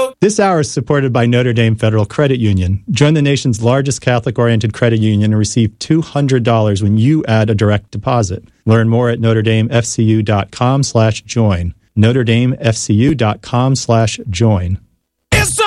This hour is supported by Notre Dame Federal Credit Union. Join the nation's largest Catholic-oriented credit union and receive $200 when you add a direct deposit. Learn more at NotreDameFCU.com/join. NotreDameFCU.com/join.